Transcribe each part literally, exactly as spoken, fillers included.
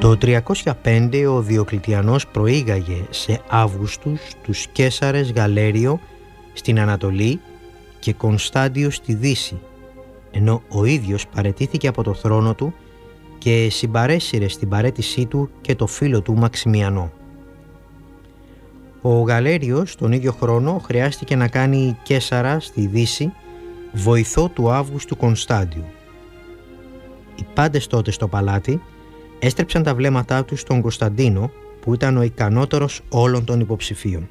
Το τριακόσια πέντε ο Διοκλητιανός προήγαγε σε Αύγουστους τους Καίσαρες Γαλέριο στην Ανατολή και Κωνστάντιο στη Δύση, ενώ ο ίδιος παραιτήθηκε από το θρόνο του και συμπαρέσυρε στην παραίτησή του και το φίλο του Μαξιμιανό. Ο Γαλέριος τον ίδιο χρόνο χρειάστηκε να κάνει Καίσαρα στη Δύση βοηθό του Αύγουστου Κωνστάντιου. Οι πάντες τότε στο παλάτι έστρεψαν τα βλέμματά τους στον Κωνσταντίνο, που ήταν ο ικανότερος όλων των υποψηφίων.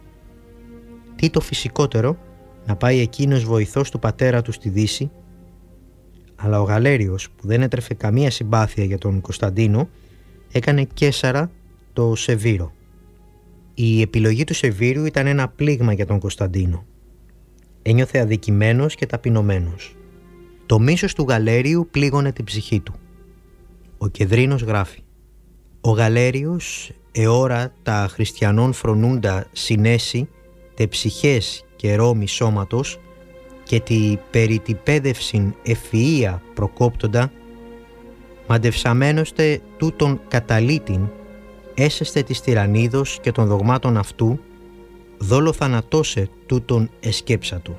Τι το φυσικότερο να πάει εκείνος βοηθός του πατέρα του στη Δύση, αλλά ο Γαλέριος, που δεν έτρεφε καμία συμπάθεια για τον Κωνσταντίνο, έκανε Καίσαρα το Σεβίρο. Η επιλογή του Σεβίρου ήταν ένα πλήγμα για τον Κωνσταντίνο. Ένιωθε αδικημένος και ταπεινωμένος. Το μίσος του Γαλέριου πλήγωνε την ψυχή του. Ο Κεδρίνος γράφει: «Ο Γαλέριος εώρα τα χριστιανών φρονούντα συνέσει τε ψυχές και ρόμοι σώματος και τη περί τη πέδευσιν ευφυΐα προκόπτοντα, μαντευσαμένωστε τούτον καταλήτην, έσεστε της τυραννίδος και των δογμάτων αυτού, δόλο θανατώσε τούτον εσκέψατου».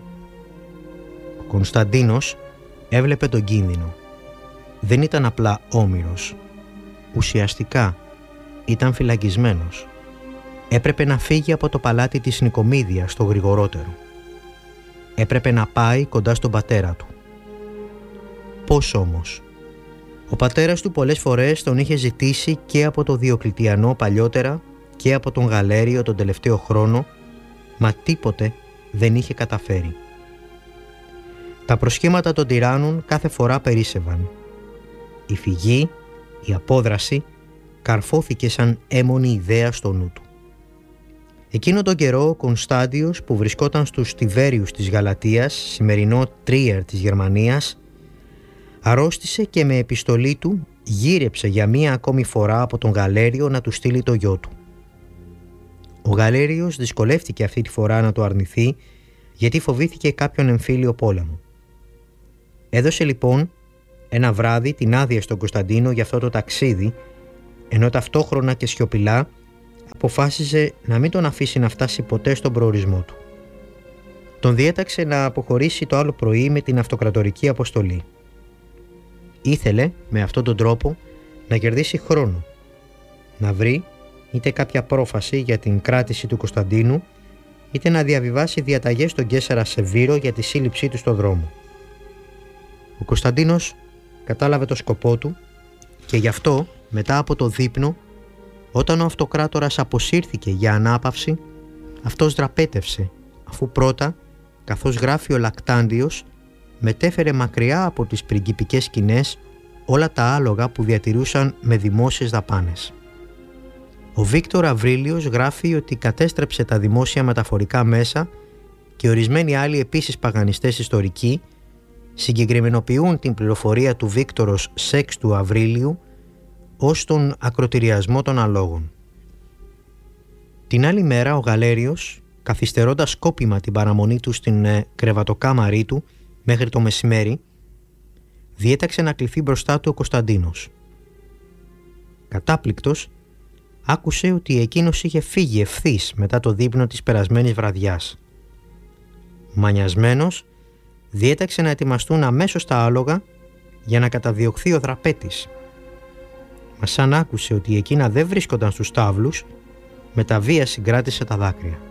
Ο Κωνσταντίνος έβλεπε τον κίνδυνο. Δεν ήταν απλά όμηρος. Ουσιαστικά ήταν φυλακισμένος. Έπρεπε να φύγει από το παλάτι της Νικομίδιας το γρηγορότερο. Έπρεπε να πάει κοντά στον πατέρα του. Πώς όμως? Ο πατέρας του πολλές φορές τον είχε ζητήσει και από το Διοκλητιανό παλιότερα και από τον Γαλέριο τον τελευταίο χρόνο, μα τίποτε δεν είχε καταφέρει. Τα προσχήματα των τυράννων κάθε φορά περίσσευαν. Η φυγή, η απόδραση καρφώθηκε σαν έμμονη ιδέα στο νου του. Εκείνο τον καιρό ο Κωνστάντιος, που βρισκόταν στους Τιβέριους της Γαλατίας, σημερινό Τρίερ της Γερμανίας, αρρώστησε και με επιστολή του γύρεψε για μία ακόμη φορά από τον Γαλέριο να του στείλει το γιο του. Ο Γαλέριος δυσκολεύτηκε αυτή τη φορά να το αρνηθεί, γιατί φοβήθηκε κάποιον εμφύλιο πόλεμο. Έδωσε λοιπόν ένα βράδυ την άδεια στον Κωνσταντίνο για αυτό το ταξίδι, ενώ ταυτόχρονα και σιωπηλά αποφάσισε να μην τον αφήσει να φτάσει ποτέ στον προορισμό του. Τον διέταξε να αποχωρήσει το άλλο πρωί με την αυτοκρατορική αποστολή. Ήθελε με αυτόν τον τρόπο να κερδίσει χρόνο, να βρει είτε κάποια πρόφαση για την κράτηση του Κωνσταντίνου, είτε να διαβιβάσει διαταγές στον Καίσαρα Σεβίρο για τη σύλληψή του στον δρόμο. Ο Κωνσταντίνος κατάλαβε το σκοπό του και γι' αυτό, μετά από το δείπνο, όταν ο αυτοκράτορας αποσύρθηκε για ανάπαυση, αυτός δραπέτευσε, αφού πρώτα, καθώς γράφει ο Λακτάντιος, μετέφερε μακριά από τις πριγκιπικές σκηνές όλα τα άλογα που διατηρούσαν με δημόσιες δαπάνες. Ο Βίκτορ Αβρίλιος γράφει ότι κατέστρεψε τα δημόσια μεταφορικά μέσα και ορισμένοι άλλοι επίσης παγανιστές ιστορικοί συγκεκριμενοποιούν την πληροφορία του Βίκτορος Σέξτου Αβρίλιου ως τον ακροτηριασμό των αλόγων. Την άλλη μέρα ο Γαλέριος, καθυστερώντας σκόπιμα την παραμονή του στην ε, κρεβατοκάμαρή του μέχρι το μεσημέρι, διέταξε να κληθεί μπροστά του ο Κωνσταντίνος. Κατάπληκτος, άκουσε ότι εκείνος είχε φύγει ευθύς μετά το δείπνο της περασμένης βραδιάς. Μανιασμένος, διέταξε να ετοιμαστούν αμέσως τα άλογα για να καταδιωχθεί ο δραπέτης. Μα σαν άκουσε ότι εκείνα δεν βρίσκονταν στους στάβλους, με τα βία συγκράτησε τα δάκρυα.